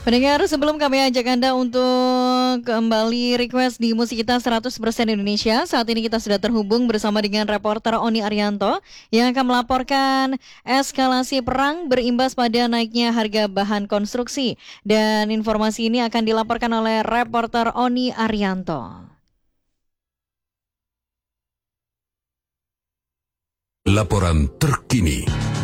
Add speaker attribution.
Speaker 1: Pendengar, sebelum kami ajak Anda untuk kembali request di musik kita 100% Indonesia, saat ini kita sudah terhubung bersama dengan reporter Oni Arianto yang akan melaporkan eskalasi perang berimbas pada naiknya harga bahan konstruksi. Dan informasi ini akan dilaporkan oleh reporter Oni Arianto.
Speaker 2: Laporan terkini.